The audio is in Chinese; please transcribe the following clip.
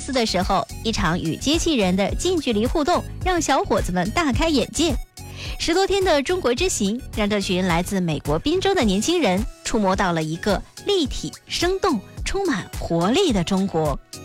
斯的时候，一场与机器人的近距离互动让小伙子们大开眼界。10多天的中国之行，让这群来自美国宾州的年轻人触摸到了一个立体、生动、充满活力的中国。